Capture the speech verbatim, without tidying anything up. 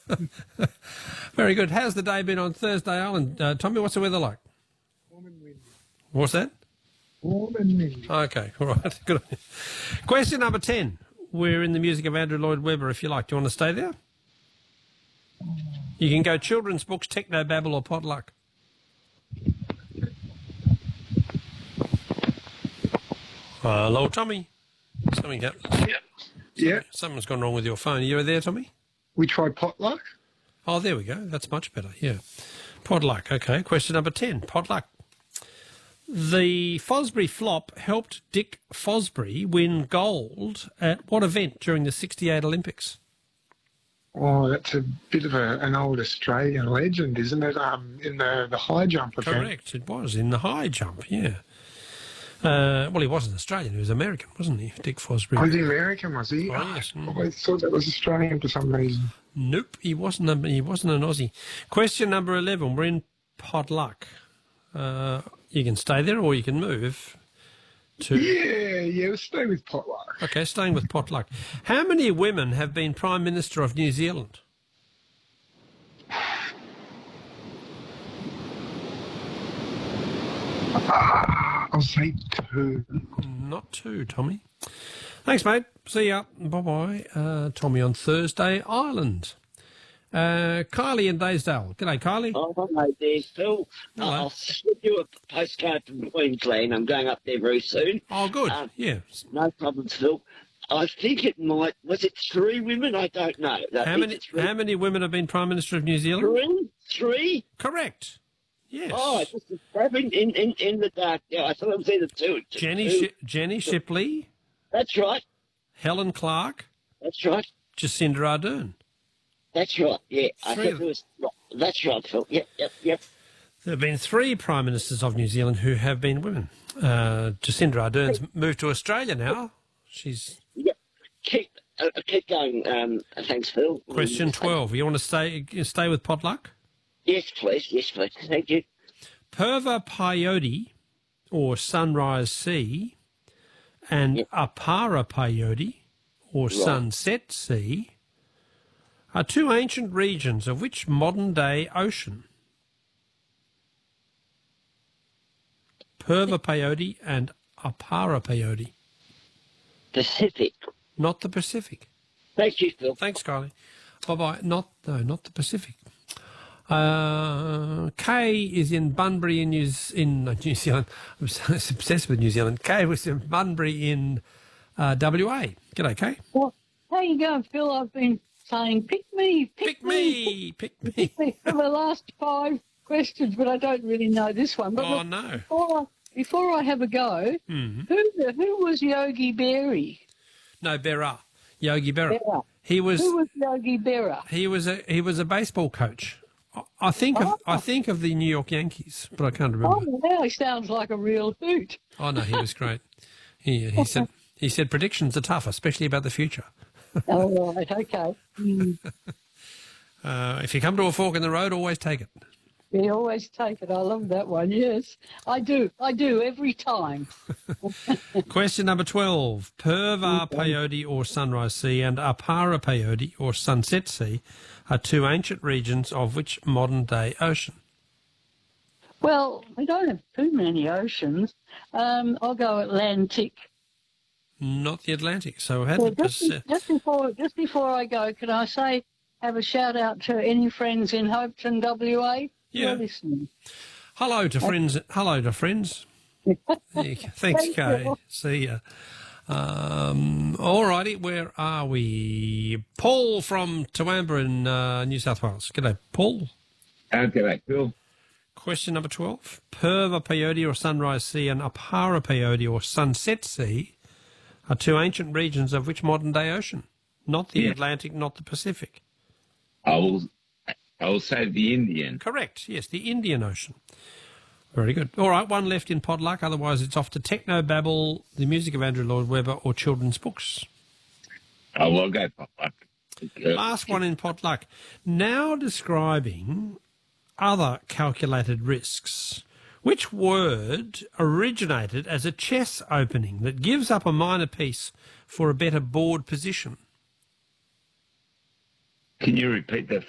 Very good. How's the day been on Thursday Island? Uh, Tommy, what's the weather like? Warm and windy. What's that? Warm and windy. Okay, all right. Good on you. Question number ten. We're in the music of Andrew Lloyd Webber, if you like. Do you want to stay there? You can go children's books, techno babble, or potluck. Hello, Tommy. Something happened. Yep. Yeah. Something's gone wrong with your phone. Are you there, Tommy? We tried potluck. Oh, there we go. That's much better. Yeah. Potluck. Okay. Question number ten. Potluck. The Fosbury flop helped Dick Fosbury win gold at what event during the sixty-eight Olympics? Oh, that's a bit of a, an old Australian legend, isn't it? Um, in the, the high jump event. Correct. It was in the high jump, yeah. Uh, well, he wasn't Australian. He was American, wasn't he, Dick Fosbury? Was he American, was he? Oh, yes. I always thought that was Australian for some reason. Nope, he wasn't. A, he wasn't an Aussie. Question number eleven. We're in potluck. Uh, you can stay there, or you can move to. Yeah, yeah. We'll stay with potluck. Okay, staying with potluck. How many women have been Prime Minister of New Zealand? I'll say two. Not two, Tommy. Thanks, mate. See ya. Bye-bye. Uh, Tommy on Thursday Island. Uh, Kylie in Daysdale. G'day, Kylie. Oh, hello there, Phil. Hello. I'll slip you a postcard from Queensland. I'm going up there very soon. Oh, good. Um, yeah. No problems, Phil. I think it might... Was it three women? I don't know. I How think many, it's three. how many women have been Prime Minister of New Zealand? Three? Three? Correct. Yes. Oh, I just grabbing in, in, in the dark. Yeah, I thought it was either two. two Jenny, two. Shi Jenny Shipley, That's right. Helen Clark, That's right. Jacinda Ardern. That's right. Yeah, I Three think it was... That's right, Phil. Yep, yep, yep. There have been three Prime Ministers of New Zealand who have been women. Uh, Jacinda Ardern's moved to Australia now. She's... Yep. Keep, uh, keep going. Um, thanks, Phil. Question twelve. You want to stay stay with potluck? Yes, please. Yes, please. Thank you. Purva Payodi, or Sunrise Sea, and Yep. Apara Payodi, or Right. Sunset Sea, are two ancient regions of which modern-day ocean? Purva Payodi and Apara Payodi. Pacific. Not the Pacific. Thank you, Phil. Thanks, Kylie. Bye-bye. Not, no, not the Pacific. Uh, Kay is in Bunbury in New, in uh, New Zealand. I'm so obsessed with New Zealand. Kay was in Bunbury in uh, W A. G'day, Kay. Well, how you going, Phil? I've been saying, pick me, pick, Pick me, pick me. pick me for the last five questions, but I don't really know this one. But Oh, look, no. before, I, before I have a go, Mhm. who who was Yogi Berra? No, Berra. Yogi Berra. Berra. He was Who was Yogi Berra? he was a he was a baseball coach. I- I think of I think of the New York Yankees, but I can't remember. Oh, now he sounds like a real hoot. Oh no, he was great. He he said he said predictions are tough, especially about the future. Oh, right, okay. Mm. Uh, if you come to a fork in the road, always take it. You always take it. I love that one, yes. I do. I do, every time. Question number twelve. Purva Payodi, or Sunrise Sea, and Apara Payodi, or Sunset Sea, are two ancient regions of which modern-day ocean? Well, we don't have too many oceans. Um, I'll go Atlantic. Not the Atlantic. So we had Well, the just, Pacific. just before just before I go, can I say have a shout out to any friends in Hopetoun, W A? Yeah. Who are listening. Hello to friends. Hello to friends. There you go. Thanks, Thank Kay. you. See ya. Um, all righty, where are we? Paul from Toowoomba in uh, New South Wales. G'day, Paul. Okay, Phil. Question number twelve. Purva Payodi, or Sunrise Sea, and Apara Payodi, or Sunset Sea, are two ancient regions of which modern-day ocean? Not the Yeah. Atlantic, not the Pacific. I will, I will say the Indian. Correct, yes, the Indian Ocean. Very good. All right, one left in potluck, otherwise it's off to Techno Babble, the music of Andrew Lloyd Webber, or children's books. I will go potluck. Last one in potluck. Now describing other calculated risks. Which word originated as a chess opening that gives up a minor piece for a better board position? Can you repeat that?